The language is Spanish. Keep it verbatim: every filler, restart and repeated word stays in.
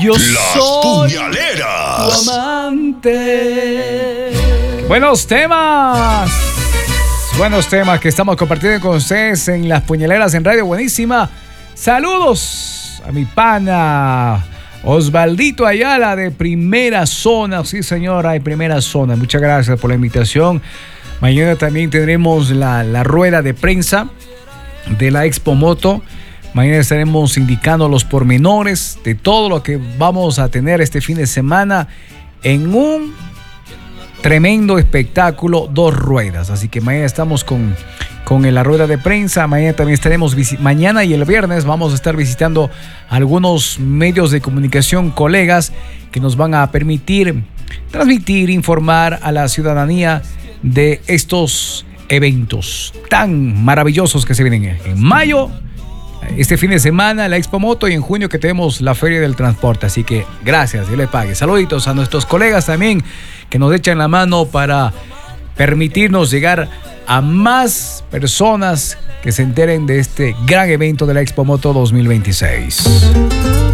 Yo Las soy puñaleras. tu amante. Buenos temas. Buenos temas que estamos compartiendo con ustedes en Las Puñaleras en Radio Buenísima. Saludos a mi pana Osvaldito Ayala de Primera Zona. Sí, señora, de Primera Zona. Muchas gracias por la invitación. Mañana también tendremos la, la rueda de prensa de la Expo Moto. Mañana estaremos indicando los pormenores de todo lo que vamos a tener este fin de semana en un tremendo espectáculo, dos ruedas. Así que mañana estamos con, con la rueda de prensa. Mañana también estaremos, mañana y el viernes vamos a estar visitando algunos medios de comunicación, colegas, que nos van a permitir transmitir, informar a la ciudadanía de estos eventos tan maravillosos que se vienen en mayo, este fin de semana la Expo Moto, y en junio que tenemos la Feria del Transporte. Así que gracias, Dios les pague. Saluditos a nuestros colegas también que nos echan la mano para permitirnos llegar a más personas que se enteren de este gran evento de la Expo Moto dos mil veintiséis.